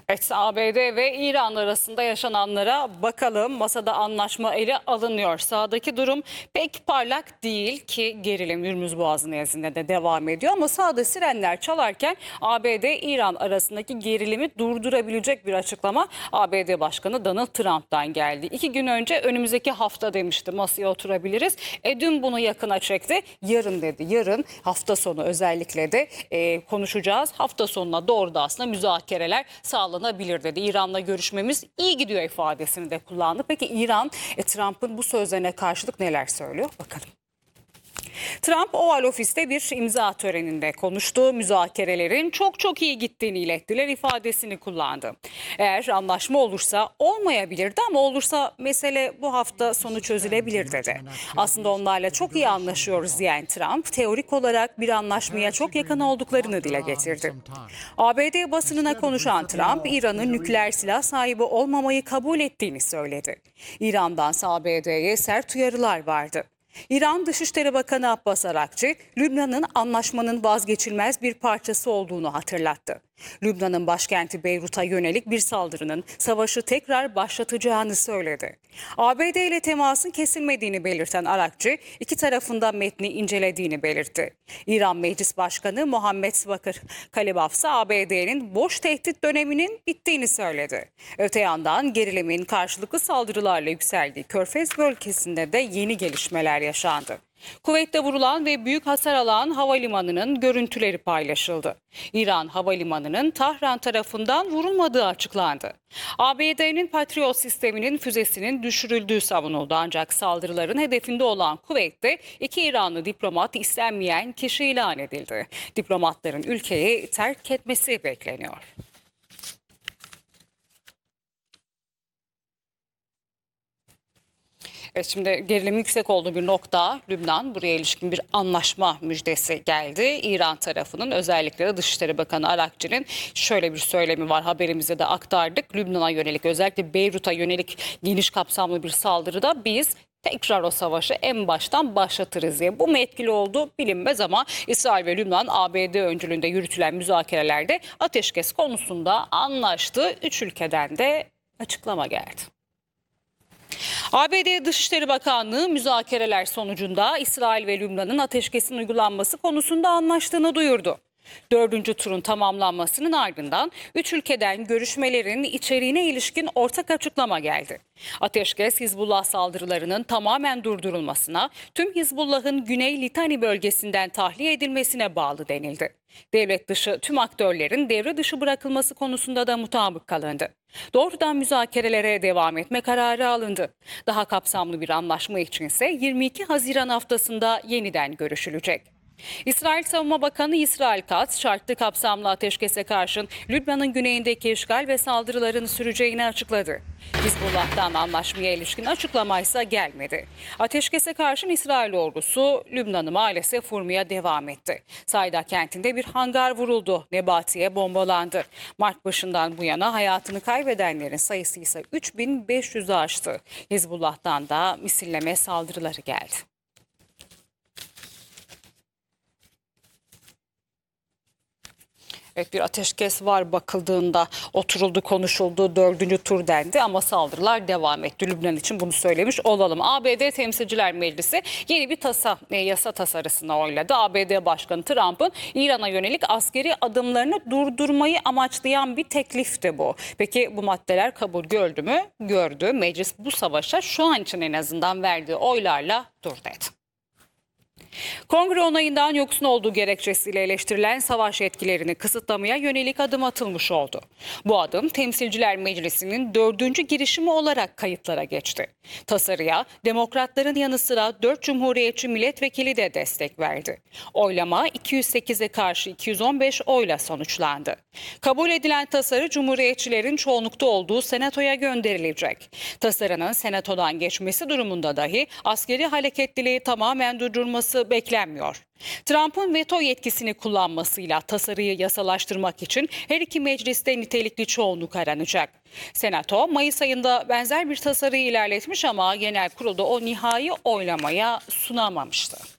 Evet, ABD ve İran arasında yaşananlara bakalım. Masada anlaşma ele alınıyor. Sahadaki durum pek parlak değil ki gerilim Hürmüz Boğazı nezdinde de devam ediyor. Ama sahada sirenler çalarken ABD-İran arasındaki gerilimi durdurabilecek bir açıklama ABD Başkanı Donald Trump'tan geldi. 2 gün önce önümüzdeki hafta demişti, masaya oturabiliriz. Dün bunu yakına çekti. Yarın dedi. Yarın hafta sonu özellikle de konuşacağız. Hafta sonuna doğru da aslında müzakereler sağlanabilir dedi. İran'la görüşmemiz iyi gidiyor ifadesini de kullandı. Peki İran Trump'ın bu sözlerine karşılık neler söylüyor? Bakalım. Trump Oval Ofis'te bir imza töreninde konuştu. Müzakerelerin çok iyi gittiğini ilettiler ifadesini kullandı. Eğer anlaşma olursa olmayabilirdi ama olursa mesele bu hafta sonu çözülebilir dedi. Aslında onlarla çok iyi anlaşıyoruz diyen Trump, teorik olarak bir anlaşmaya çok yakın olduklarını dile getirdi. ABD basınına konuşan Trump, İran'ın nükleer silah sahibi olmamayı kabul ettiğini söyledi. İran'dansa ABD'ye sert uyarılar vardı. İran Dışişleri Bakanı Abbas Arakçı, Lübnan'ın anlaşmanın vazgeçilmez bir parçası olduğunu hatırlattı. Lübnan'ın başkenti Beyrut'a yönelik bir saldırının savaşı tekrar başlatacağını söyledi. ABD ile temasın kesilmediğini belirten Arakçı, iki tarafında metni incelediğini belirtti. İran Meclis Başkanı Muhammed Bakır Kalibaf ise ABD'nin boş tehdit döneminin bittiğini söyledi. Öte yandan gerilimin karşılıklı saldırılarla yükseldiği Körfez bölgesinde de yeni gelişmeler yaşandı. Kuveyt'te vurulan ve büyük hasar alan havalimanının görüntüleri paylaşıldı. İran havalimanının Tahran tarafından vurulmadığı açıklandı. ABD'nin Patriot sisteminin füzesinin düşürüldüğü savunuldu ancak saldırıların hedefinde olan Kuveyt'te 2 İranlı diplomat istenmeyen kişi ilan edildi. Diplomatların ülkeyi terk etmesi bekleniyor. Evet, şimdi gerilim yüksek olduğu bir nokta Lübnan. Buraya ilişkin bir anlaşma müjdesi geldi. İran tarafının, özellikle de Dışişleri Bakanı Arakçı'nın şöyle bir söylemi var, haberimizde de aktardık. Lübnan'a yönelik, özellikle Beyrut'a yönelik geniş kapsamlı bir saldırıda biz tekrar o savaşı en baştan başlatırız diye. Bu mu etkili oldu bilinmez ama İsrail ve Lübnan ABD öncülüğünde yürütülen müzakerelerde ateşkes konusunda anlaştı. 3 ülkeden de açıklama geldi. ABD Dışişleri Bakanlığı müzakereler sonucunda İsrail ve Lübnan'ın ateşkesin uygulanması konusunda anlaştığını duyurdu. 4. turun tamamlanmasının ardından 3 ülkeden görüşmelerin içeriğine ilişkin ortak açıklama geldi. Ateşkes, Hizbullah saldırılarının tamamen durdurulmasına, tüm Hizbullah'ın Güney Litani bölgesinden tahliye edilmesine bağlı denildi. Devlet dışı tüm aktörlerin devre dışı bırakılması konusunda da mutabık kalındı. Doğrudan müzakerelere devam etme kararı alındı. Daha kapsamlı bir anlaşma içinse 22 Haziran haftasında yeniden görüşülecek. İsrail Savunma Bakanı İsrail Katz, şartlı kapsamlı ateşkese karşın Lübnan'ın güneyindeki işgal ve saldırıların süreceğini açıkladı. Hizbullah'tan anlaşmaya ilişkin açıklamaysa gelmedi. Ateşkese karşın İsrail ordusu Lübnan'ı maalesef vurmaya devam etti. Sayda kentinde bir hangar vuruldu. Nebatiye bombalandı. Mart başından bu yana hayatını kaybedenlerin sayısı ise 3500'ü aştı. Hizbullah'tan da misilleme saldırıları geldi. Evet, bir ateşkes var bakıldığında, oturuldu, konuşuldu, 4. tur dendi ama saldırılar devam etti. Lübnan için bunu söylemiş olalım. ABD Temsilciler Meclisi yeni bir yasa tasarısını oyladı. ABD Başkanı Trump'ın İran'a yönelik askeri adımlarını durdurmayı amaçlayan bir teklifti bu. Peki bu maddeler kabul gördü mü? Gördü. Meclis bu savaşa şu an için en azından verdiği oylarla dur dedi. Kongre onayından yoksun olduğu gerekçesiyle eleştirilen savaş yetkilerini kısıtlamaya yönelik adım atılmış oldu. Bu adım Temsilciler Meclisi'nin 4. girişimi olarak kayıtlara geçti. Tasarıya Demokratların yanı sıra 4 Cumhuriyetçi milletvekili de destek verdi. Oylama 208'e karşı 215 oyla sonuçlandı. Kabul edilen tasarı Cumhuriyetçilerin çoğunlukta olduğu Senato'ya gönderilecek. Tasarının Senato'dan geçmesi durumunda dahi askeri hareketliliği tamamen durdurması beklenmiyor. Trump'ın veto yetkisini kullanmasıyla tasarıyı yasalaştırmak için her iki mecliste nitelikli çoğunluk aranacak. Senato Mayıs ayında benzer bir tasarıyı ilerletmiş ama genel kurulda o nihai oylamaya sunamamıştı.